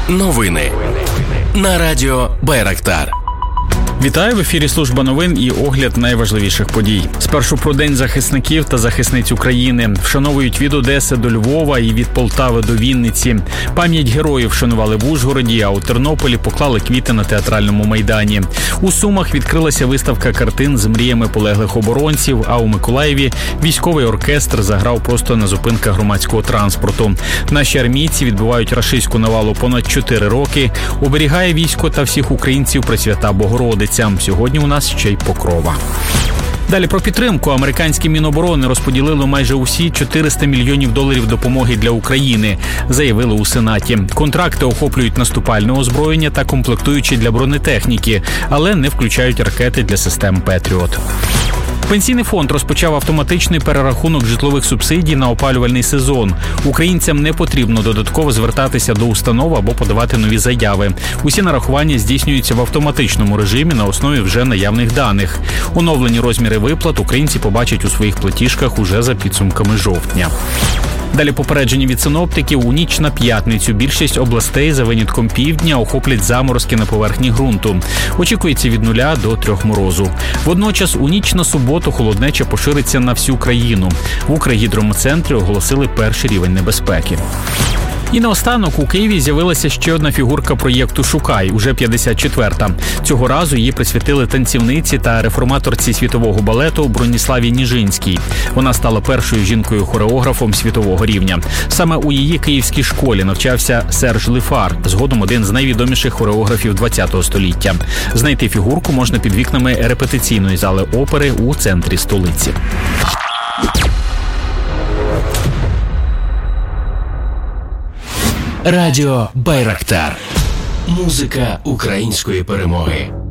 Новини на радіо Байрактар. Вітаю, в ефірі служба новин і огляд найважливіших подій. Спершу про День захисників та захисниць України. Вшановують від Одеси до Львова і від Полтави до Вінниці. Пам'ять героїв вшанували в Ужгороді, а у Тернополі поклали квіти на Театральному майдані. У Сумах відкрилася виставка картин з мріями полеглих оборонців, а у Миколаєві військовий оркестр заграв просто на зупинках громадського транспорту. Наші армійці відбивають рашистську навалу понад 4 роки. Оберігає військо та всіх українців Пресвята Богородиця. Сьогодні у нас ще й Покрова. Далі про підтримку. Американське Міноборони розподілило майже усі $400 мільйонів допомоги для України, заявили у Сенаті. Контракти охоплюють наступальне озброєння та комплектуючі для бронетехніки, але не включають ракети для систем «Петріот». Пенсійний фонд розпочав автоматичний перерахунок житлових субсидій на опалювальний сезон. Українцям не потрібно додатково звертатися до установ або подавати нові заяви. Усі нарахування здійснюються в автоматичному режимі на основі вже наявних даних. Оновлені розміри виплат українці побачать у своїх платіжках уже за підсумками жовтня. Далі попередження від синоптиків. У ніч на п'ятницю більшість областей за винятком півдня охоплять заморозки на поверхні ґрунту. Очікується від 0 до 3 морозу. Водночас у ніч на суботу холоднеча пошириться на всю країну. В Укргідромецентрі оголосили перший рівень небезпеки. І наостанок у Києві з'явилася ще одна фігурка проєкту «Шукай», уже 54-та. Цього разу її присвятили танцівниці та реформаторці світового балету Броніславі Ніжинській. Вона стала першою жінкою-хореографом світового рівня. Саме у її київській школі навчався Серж Лифар, згодом один з найвідоміших хореографів ХХ століття. Знайти фігурку можна під вікнами репетиційної зали опери у центрі столиці. Радіо Байрактар. Музика української перемоги.